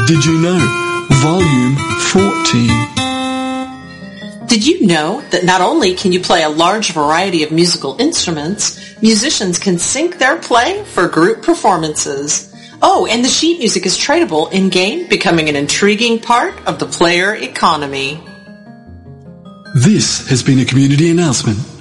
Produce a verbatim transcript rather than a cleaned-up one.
Did you know? Volume fourteen. Did you know that not only can you play a large variety of musical instruments, musicians can sync their play for group performances? Oh, and the sheet music is tradable in-game, becoming an intriguing part of the player economy. This has been a community announcement